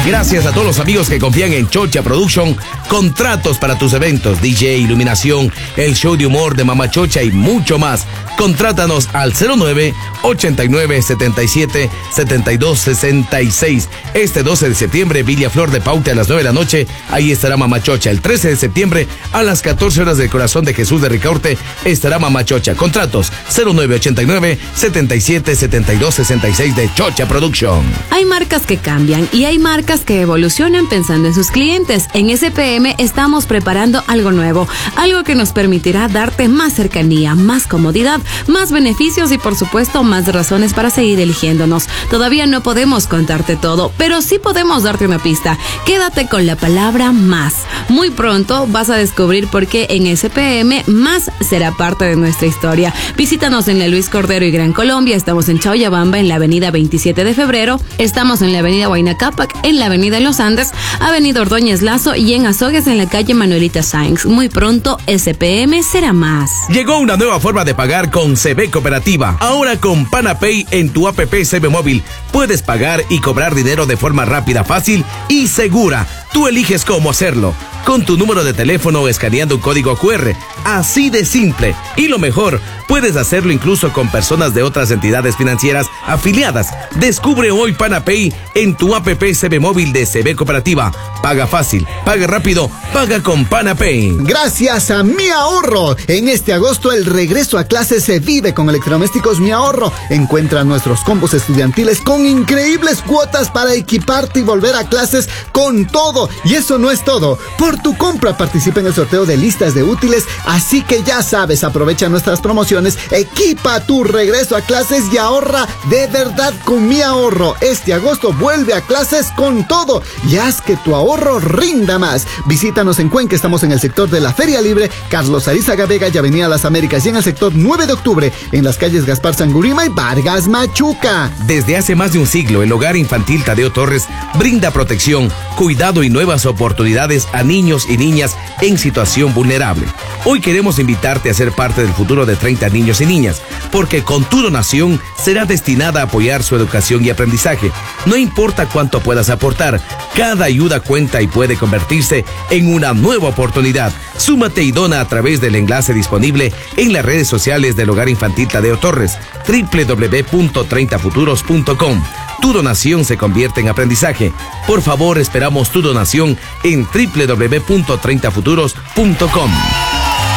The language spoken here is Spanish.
Gracias a todos los amigos que confían en Chocha Production. Contratos para tus eventos, DJ, iluminación, el show de humor de Mama Chocha y mucho más. Contrátanos al 09-89-77-7266. Este 12 de septiembre, Villa Flor de Paute a las 9 de la noche. Ahí estará Mama Chocha. El 13 de septiembre, a las 14 horas del Corazón de Jesús de Ricaurte, estará Mama Chocha. Contratos 09-89-77-7266 de Chocha Production. Hay marcas que cambian y hay marcas que evolucionan pensando en sus clientes. En SPM estamos preparando algo nuevo, algo que nos permitirá darte más cercanía, más comodidad, más beneficios y por supuesto más razones para seguir eligiéndonos. Todavía no podemos contarte todo, pero sí podemos darte una pista. Quédate con la palabra más. Muy pronto vas a descubrir por qué en SPM más será parte de nuestra historia. Visítanos en la Luis Cordero y Gran Colombia. Estamos en Chauyabamba, en la avenida 27 de febrero. Estamos en la avenida Huayna Cápac, en la avenida Los Andes, avenida Ordóñez Lazo y en Azogues en la calle Manuelita Sáenz. Muy pronto SPM será más. Llegó una nueva forma de pagar con CB Cooperativa. Ahora con PanaPay en tu app CB Móvil puedes pagar y cobrar dinero de forma rápida, fácil y segura. Tú eliges cómo hacerlo. Con tu número de teléfono o escaneando un código QR. Así de simple. Y lo mejor, puedes hacerlo incluso con personas de otras entidades financieras afiliadas. Descubre hoy PanaPay en tu app CB Móvil de CB Cooperativa. Paga fácil, paga rápido, paga con PanaPay. Gracias a Mi Ahorro. En este agosto el regreso a clases se vive con Electrodomésticos Mi Ahorro. Encuentra nuestros combos estudiantiles con increíbles cuotas para equiparte y volver a clases con todo. Y eso no es todo. Por tu compra participa en el sorteo de listas de útiles, así que ya sabes, aprovecha nuestras promociones, equipa tu regreso a clases y ahorra de verdad con Mi Ahorro. Este agosto vuelve a clases con todo y haz que tu ahorro rinda más. Visítanos en Cuenca, estamos en el sector de la Feria Libre, Carlos Arizaga Vega y Avenida Las Américas, y en el sector 9 de octubre, en las calles Gaspar Sangurima y Vargas Machuca. Desde hace más de un siglo, el Hogar Infantil Tadeo Torres brinda protección, cuidado y nuevas oportunidades a niños y niñas en situación vulnerable. Hoy queremos invitarte a ser parte del futuro de 30 niños y niñas, porque con tu donación será destinada a apoyar su educación y aprendizaje. No importa cuánto puedas aportar, cada ayuda cuenta y puede convertirse en una nueva oportunidad. Súmate y dona a través del enlace disponible en las redes sociales del Hogar Infantil Tadeo Torres, www.30futuros.com. Tu donación se convierte en aprendizaje. Por favor, esperamos tu donación en www.30futuros.com.